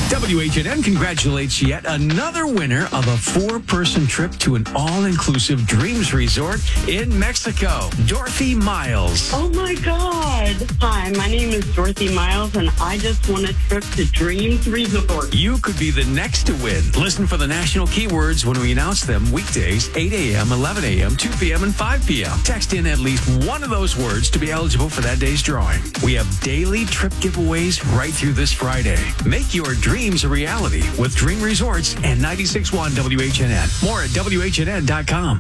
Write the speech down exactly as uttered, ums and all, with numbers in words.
W H N N congratulates yet another winner of a four-person trip to an all-inclusive Dreams Resort in Mexico. Dorothy Miles. Oh, my God. Hi, my name is Dorothy Miles, and I just won a trip to Dreams Resort. You could be the next to win. Listen for the national keywords when we announce them weekdays, eight a.m., eleven a.m., two p.m., and five p.m. Text in at least one of those words to be eligible for that day's drawing. We have daily trip giveaways right through this Friday. Make your dreams a reality with Dream Resorts and ninety-six point one W H N N. More at W H N N dot com.